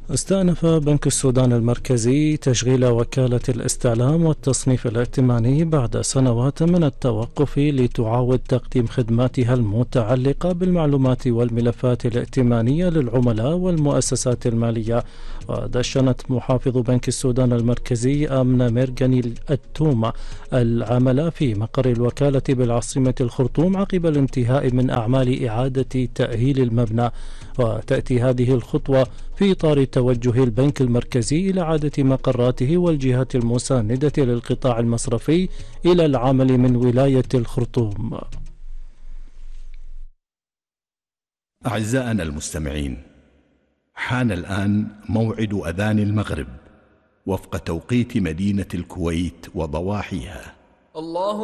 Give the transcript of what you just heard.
استأنف بنك السودان المركزي تشغيل وكالة الاستعلام والتصنيف الائتماني بعد سنوات من التوقف لتعاود تقديم خدماتها المتعلقة بالمعلومات والملفات الائتمانية للعملاء والمؤسسات المالية. ودشنت محافظ بنك السودان المركزي آمنة ميرغني التومة العمل في مقر الوكالة بالعاصمة الخرطوم عقب الانتهاء من أعمال إعادة تأهيل المبنى. وتأتي هذه الخطوة في إطار توجه البنك المركزي إلى إعادة مقراته والجهات المساندة للقطاع المصرفي إلى العمل من ولاية الخرطوم. أعزائنا المستمعين، حان الآن موعد أذان المغرب وفق توقيت مدينة الكويت وضواحيها. الله